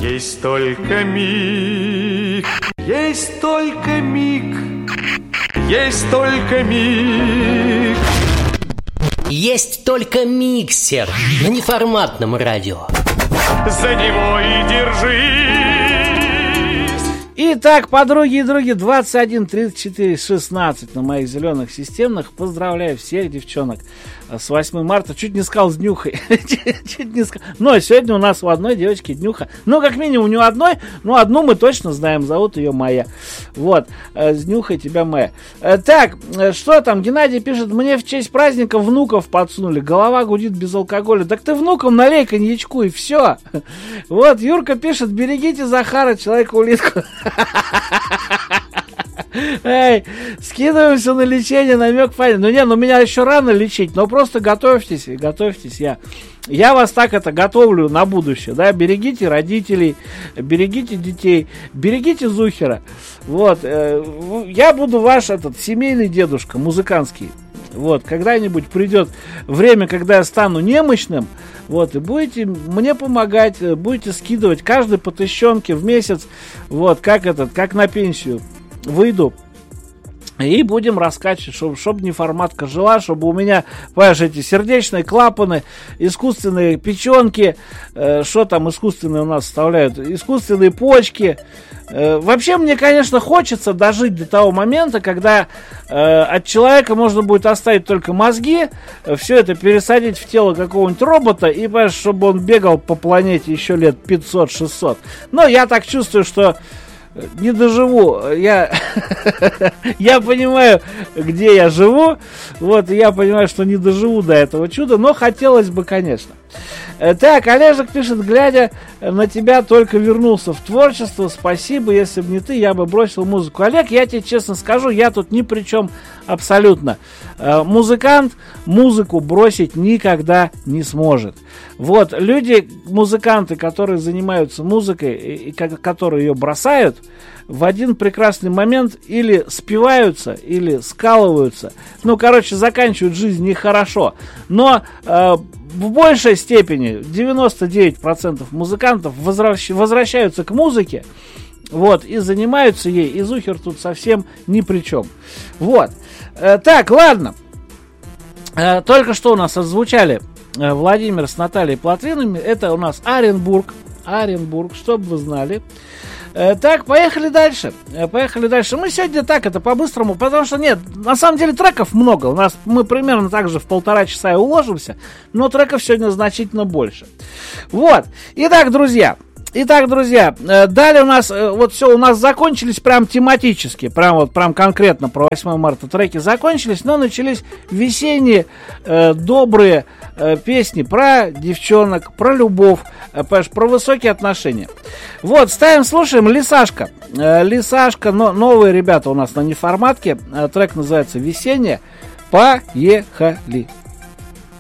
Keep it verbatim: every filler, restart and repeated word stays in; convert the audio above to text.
Есть только миг, есть только миг, есть только миг. Есть только миксер на неформатном радио. За него и держись. Итак, подруги и други, двадцать один тридцать четыре шестнадцать на моих зеленых системных. Поздравляю всех девчонок с восьмым марта. Чуть не сказал с днюхой. Чуть не сказал. Но сегодня у нас у одной девочки днюха. Ну, как минимум, не у одной, но одну мы точно знаем. Зовут ее Майя. Вот. С днюхой тебя, Майя. Так, что там? Геннадий пишет: мне в честь праздника внуков подсунули. Голова гудит без алкоголя. Так ты внукам налей коньячку и все. Вот, Юрка пишет: берегите Захара, человека-улитку. Эй, скидываемся на лечение, намек понятен. Ну не, ну меня еще рано лечить, но просто готовьтесь, готовьтесь, я, я вас так это готовлю на будущее, да, берегите родителей, берегите детей, берегите Зухера, вот, э, я буду ваш этот семейный дедушка, музыкантский, вот, когда-нибудь придет время, когда я стану немощным, вот, и будете мне помогать, будете скидывать каждой по тыщенке в месяц, вот, как этот, как на пенсию выйду, и будем раскачивать, чтобы чтоб неформатка жила, чтобы у меня, понимаешь, эти сердечные клапаны, искусственные печенки, э, что там искусственные у нас вставляют, искусственные почки. Э, вообще мне, конечно, хочется дожить до того момента, когда э, от человека можно будет оставить только мозги, э, все это пересадить в тело какого-нибудь робота, и, понимаешь, чтобы он бегал по планете еще лет пятьсот-шестьсот. Но я так чувствую, что не доживу, я, я понимаю, где я живу, вот, и я понимаю, что не доживу до этого чуда, но хотелось бы, конечно. Так, Олежек пишет: глядя на тебя, только вернулся в творчество, спасибо, если бы не ты, я бы бросил музыку. Олег, я тебе честно скажу, я тут ни при чем абсолютно. Музыкант музыку бросить никогда не сможет. Вот, люди, музыканты, которые занимаются музыкой и, и которые ее бросают, в один прекрасный момент или спиваются, или скалываются. Ну, короче, заканчивают жизнь нехорошо. Но э, в большей степени девяносто девять процентов музыкантов возвращ, возвращаются к музыке, вот, и занимаются ей, и Зухер тут совсем ни при чем. Вот. Э, так, ладно. Э, только что у нас отзвучали э, Владимир с Натальей Плотвиновой. Это у нас Оренбург. Оренбург, чтобы вы знали. Э, так, поехали дальше. Э, поехали дальше. Мы сегодня так, это по-быстрому, потому что нет, на самом деле треков много. У нас мы примерно так же в полтора часа и уложимся, но треков сегодня значительно больше. Вот. Итак, друзья. Итак, друзья, э, далее у нас, э, вот все, у нас закончились прям тематически, прям вот, прям конкретно про восьмое марта треки закончились, но начались весенние, э, добрые э, песни про девчонок, про любовь, э, про высокие отношения. Вот, ставим, слушаем Лисашка. Э, Лисашка, но, новые ребята у нас на неформатке, э, трек называется «Весенняя». Поехали!